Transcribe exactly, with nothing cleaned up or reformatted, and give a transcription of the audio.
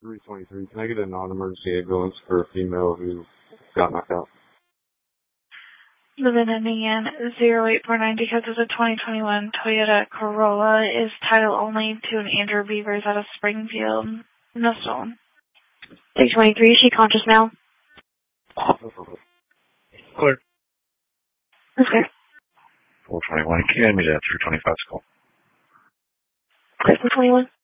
three twenty-three. Can I get a non-emergency ambulance for a female who got knocked out? The VIN ending in zero eight four nine because it's a twenty twenty-one Toyota Corolla is title only to an Andrew Beavers out of Springfield. No stolen. six twenty-three, is she conscious now? Clear. Okay. four twenty-one, can you hand me that three twenty-five call? Clear, four twenty-one.